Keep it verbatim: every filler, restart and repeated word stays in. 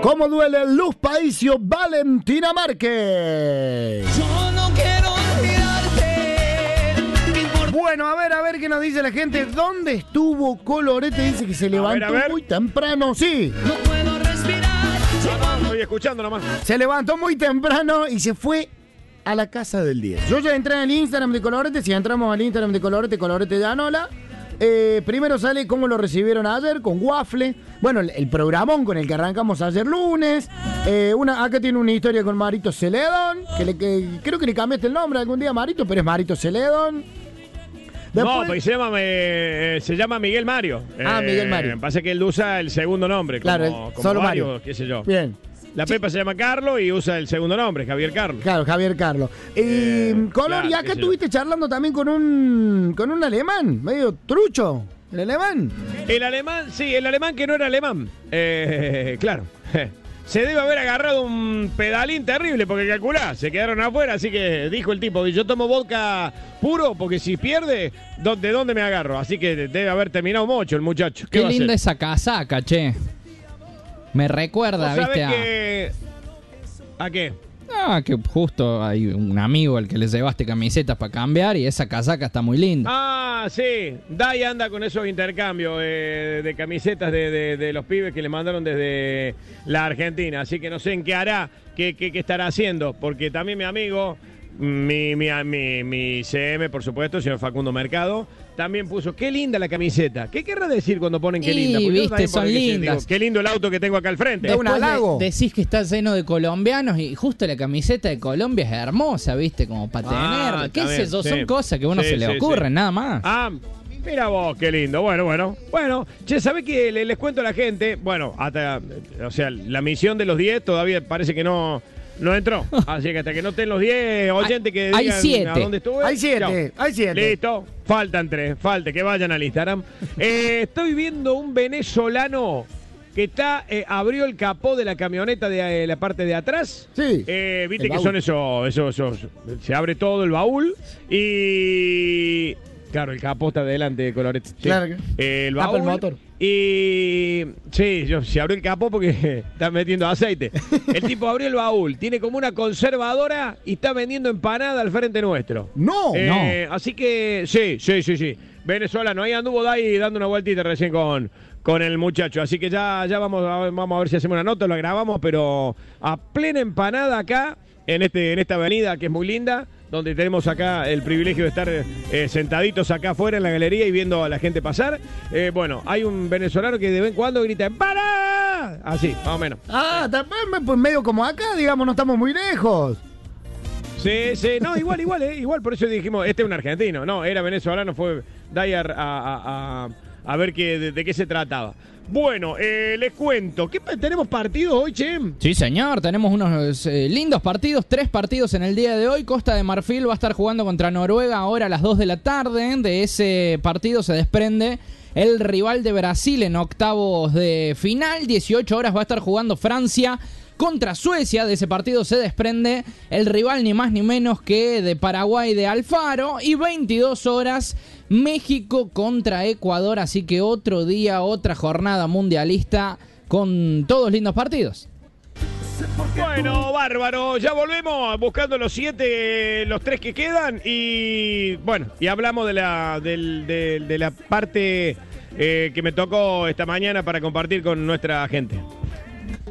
¿Cómo duele Luz Paísio, Valentina Márquez? Yo no quiero olvidarte. Bueno, a ver, a ver qué nos dice la gente. ¿Dónde estuvo Colorete? Dice que se levantó a ver, a ver. muy temprano. Sí. No puedo respirar. Estoy escuchando nomás. Se levantó muy temprano y se fue a la casa del diez. Yo ya entré en el Instagram de Colorete. Si entramos al Instagram de Colorete, Colorete de Anola. Eh, primero sale cómo lo recibieron ayer con waffle. Bueno, el, el programón con el que arrancamos ayer lunes. Eh, una, acá tiene una historia con Marito Celedón. Que, le, que creo que le cambiaste el nombre algún día a Marito, pero es Marito Celedón. No, Después, porque se llama, eh, se llama Miguel Mario. Ah, Miguel Mario. Eh, pasa que él usa el segundo nombre. Claro, como, el- como solo Mario, Mario. qué sé yo. Bien. La Pepa se llama Carlos y usa el segundo nombre, Javier Carlos. Claro, Javier Carlos. Y Eh, Color, claro, y acá qué sé yo. estuviste charlando también con un con un alemán, medio trucho. ¿El alemán? El alemán, sí, el alemán que no era alemán. Eh, claro. Se debe haber agarrado un pedalín terrible porque calculá, se quedaron afuera, así que dijo el tipo, yo tomo vodka puro porque si pierde, ¿dó- ¿de dónde me agarro? Así que debe haber terminado mocho el muchacho. Qué va a linda hacer? esa casaca, che. Me recuerda, ¿Vos sabés viste, a... que... ¿A qué? Ah, que justo hay un amigo al que le llevaste camisetas para cambiar y esa casaca está muy linda. Ah, sí. Dai anda con esos intercambios eh, de camisetas de, de- de los pibes que le mandaron desde la Argentina. Así que no sé en qué hará, qué, qué, qué estará haciendo. Porque también mi amigo, mi, mi, mi, mi C M, por supuesto, el señor Facundo Mercado, también puso, qué linda la camiseta. ¿Qué querrá decir cuando ponen qué Y, linda? Porque yo viste, también por son ahí que digo, lindas. qué lindo el auto que tengo acá al frente. De un Después de- halago. decís que está lleno de colombianos y justo la camiseta de Colombia es hermosa, viste, como para Ah, tener. ¿Qué está sé bien, yo? sí. Son cosas que a uno Sí, se le sí, ocurren, sí. nada más. Ah, mira vos, qué lindo. Bueno, bueno. Bueno, che, ¿sabés qué? Le- Les cuento a la gente. Bueno, hasta, o sea, la misión de los diez todavía parece que no, no entró. Así que hasta que no estén los diez oyentes que Hay digan siete. a dónde estuve. Hay siete, chao. hay siete. Listo. Faltan tres. Falte, que vayan al Instagram. Eh, estoy viendo un venezolano que está, eh, abrió el capó de la camioneta de eh, la parte de atrás. Sí. Eh, Viste El que baúl. son esos, esos, esos, se abre todo el baúl y claro, el capó está delante de Colorete. Sí. Claro que- Eh, el Tapa baúl. el motor. Y sí, yo, se abrió el capó porque está metiendo aceite. El tipo abrió el baúl, tiene como una conservadora y está vendiendo empanada al frente nuestro. No, Eh, Así que sí, sí, sí, sí. Venezolano, ahí anduvo Dai dando una vueltita recién con, con el muchacho. Así que ya, ya vamos, a, ver- vamos a ver si hacemos una nota, lo grabamos, pero a plena empanada acá, en, este, en esta avenida que es muy linda, donde tenemos acá el privilegio de estar eh, sentaditos acá afuera en la galería y viendo a la gente pasar. Eh, bueno, hay un venezolano que de vez en cuando grita ¡Para! Así, más o menos. Ah, también, pues medio como acá, digamos, no estamos muy lejos. Sí, sí, no, igual, igual, eh, igual, por eso dijimos, este es un argentino, no, era venezolano, fue Dyer a, a, a, a ver qué, de, de qué se trataba. Bueno, eh, les cuento, ¿qué, pa- ¿tenemos partidos hoy, che? Sí, señor, tenemos unos eh, lindos partidos, tres partidos en el día de hoy. Costa de Marfil va a estar jugando contra Noruega ahora a las dos de la tarde. De ese partido se desprende el rival de Brasil en octavos de final. dieciocho horas va a estar jugando Francia contra Suecia. De ese partido se desprende el rival ni más ni menos que de Paraguay de Alfaro. Y veintidós horas México contra Ecuador. Así que otro día, otra jornada mundialista con todos lindos partidos. Bueno, bárbaro, ya volvemos buscando los siete, los tres que quedan y bueno, y hablamos de la, del- del- de la parte eh, que me tocó esta mañana para compartir con nuestra gente.